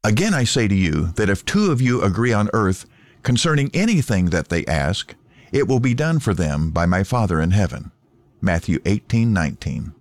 Again I say to you that if two of you agree on earth concerning anything that they ask, it will be done for them by my Father in heaven. Matthew 18:19.